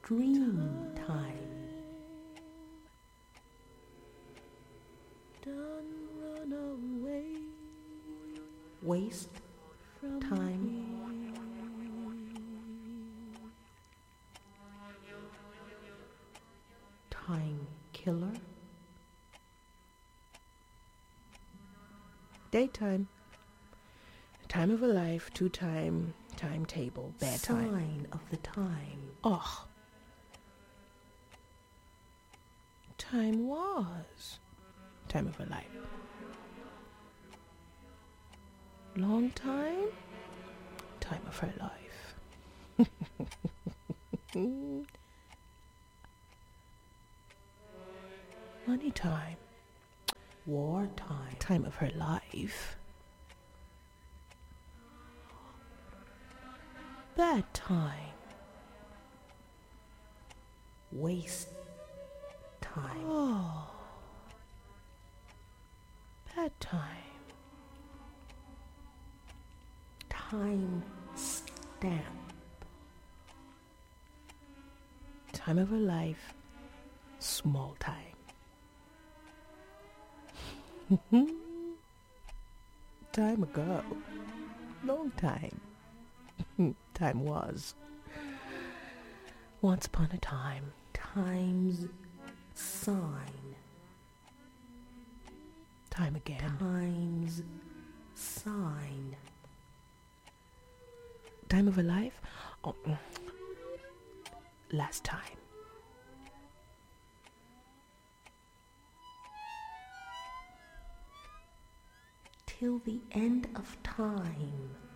dream time. Don't run away. Waste time. Time killer. Daytime. Time of a life, timetable, bad time. Sign of the time. Oh. Time was. Time of a life. Long time. Time of her life. Money time. War time. Time of her life. Bad time. Waste time. Oh. Bad time. Time stamp. Time of her life. Small time. Time ago. Long time. Time was. Once upon a time. Time's sign. Time again. Time's sign. Time of a life? Oh, last time. Till the end of time.